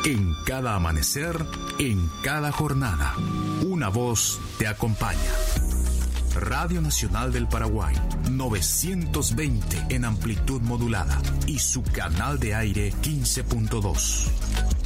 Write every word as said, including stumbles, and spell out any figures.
En cada amanecer, en cada jornada, una voz te acompaña. Radio Nacional del Paraguay, novecientos veinte en amplitud modulada y su canal de aire quince punto dos.